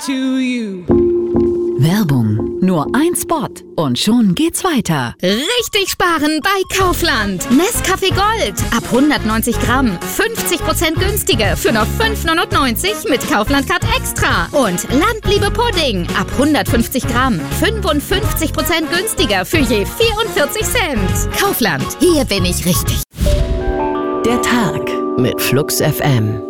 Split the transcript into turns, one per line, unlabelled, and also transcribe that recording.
to you.
Werbung. Nur ein Spot und schon geht's weiter.
Richtig sparen bei Kaufland. Nescafé Gold. Ab 190 Gramm. 50% günstiger für nur 5,99 mit Kaufland Card Extra. Und Landliebe Pudding. Ab 150 Gramm. 55% günstiger für je 44 Cent. Kaufland. Hier bin ich richtig.
Der Tag mit Flux FM.